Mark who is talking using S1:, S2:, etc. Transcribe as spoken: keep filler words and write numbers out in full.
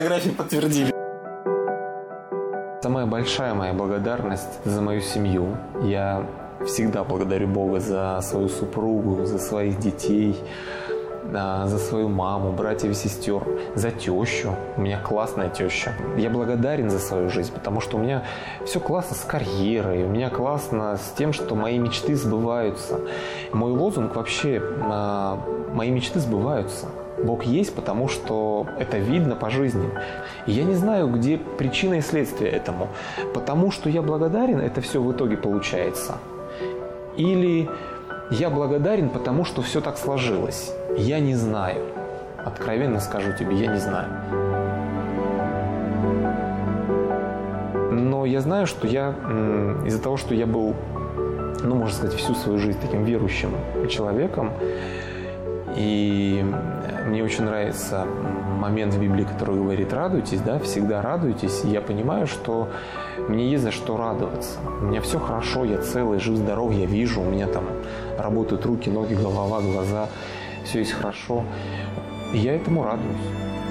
S1: Фотографии подтвердили. Самая большая моя благодарность за мою семью. Я всегда благодарю Бога за свою супругу, за своих детей, за свою маму, братьев и сестер, за тещу. У меня классная теща. Я благодарен за свою жизнь, потому что у меня все классно с карьерой, у меня классно с тем, что мои мечты сбываются. Мой лозунг вообще «Мои мечты сбываются». Бог есть, потому что это видно по жизни. И я не знаю, где причина и следствие этому. Потому что я благодарен, это все в итоге получается. Или я благодарен, потому что все так сложилось. Я не знаю. Откровенно скажу тебе, я не знаю. Но я знаю, что я из-за того, что я был, ну, можно сказать, всю свою жизнь таким верующим человеком, и мне очень нравится момент в Библии, который говорит «радуйтесь», да, всегда радуйтесь. И я понимаю, что мне есть за что радоваться. У меня все хорошо, я целый, жив, здоров, я вижу, у меня там работают руки, ноги, голова, глаза, все есть хорошо. И я этому радуюсь.